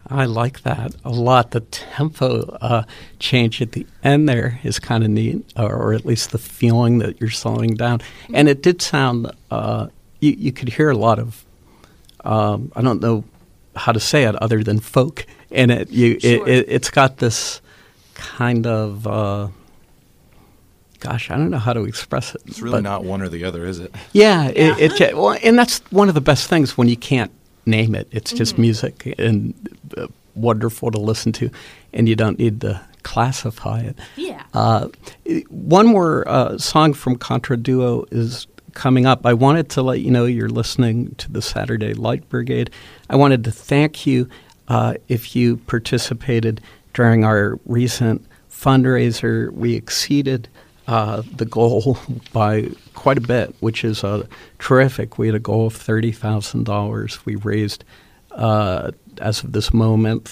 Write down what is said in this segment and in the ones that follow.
I like that a lot. The tempo change at the end there is kind of neat, or at least the feeling that you're slowing down. And it did sound, you could hear a lot of, I don't know how to say it other than folk in it. Sure. It's got this kind of, gosh, I don't know how to express it. It's really not one or the other, is it? Yeah, well, and that's one of the best things when you can't name it. It's just music and wonderful to listen to, and you don't need to classify it. Yeah. One more song from Contra Duo is coming up. I wanted to let you know you're listening to the Saturday Light Brigade. I wanted to thank you if you participated during our recent fundraiser. We exceeded the goal by quite a bit, which is terrific. We had a goal of $30,000. We raised, as of this moment,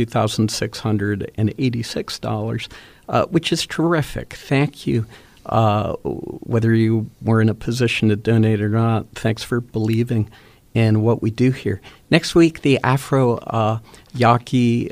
$32,686, which is terrific. Thank you. Whether you were in a position to donate or not, thanks for believing in what we do here. Next week, the Afro Yaqui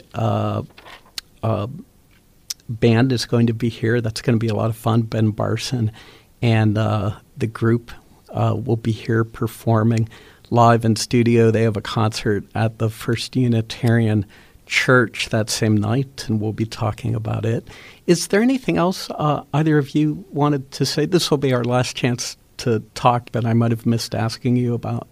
band is going to be here. That's going to be a lot of fun. Ben Barson and the group will be here performing live in studio. They have a concert at the First Unitarian Church that same night, and we'll be talking about it. Is there anything else either of you wanted to say? This will be our last chance to talk that I might have missed asking you about.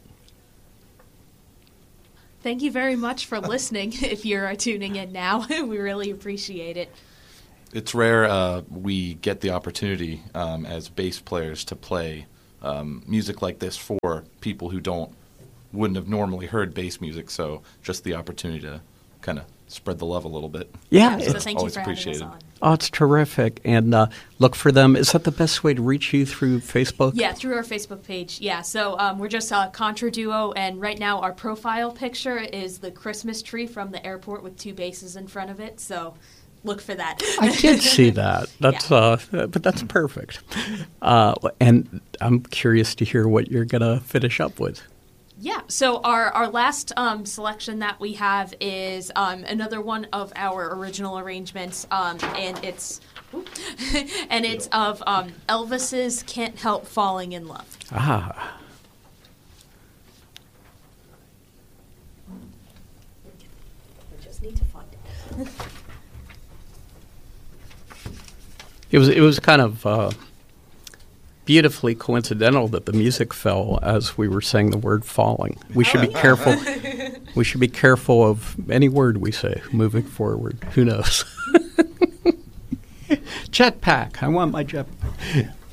Thank you very much for listening. If you're tuning in now, we really appreciate it. It's rare we get the opportunity as bass players to play music like this for people who wouldn't have normally heard bass music. So just the opportunity to kind of spread the love a little bit. Yeah, so it's thank you always for having us appreciated. on. Oh, it's terrific. And look for them. Is that the best way to reach you, through Facebook? Yeah, through our Facebook page. Yeah, so we're just Contra Duo, and right now our profile picture is the Christmas tree from the airport with two bases in front of it. So look for that. I did see that. That's but that's perfect. And I'm curious to hear what you're going to finish up with. Yeah, so our last selection that we have is another one of our original arrangements, and it's of Elvis's "Can't Help Falling in Love." Ah. We just need to find it. It was kind of beautifully coincidental that the music fell as we were saying the word falling. We should be careful. We should be careful of any word we say moving forward. Who knows? Jetpack. I want my jetpack.